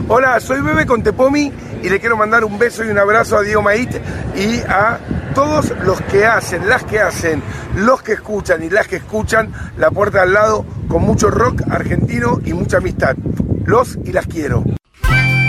Hola, soy Bebe con Tepomi y le quiero mandar un beso y un abrazo a Diego Mait y a todos los que hacen, las que hacen, los que escuchan y las que escuchan La Puerta al Lado con mucho rock argentino y mucha amistad. Los y las quiero.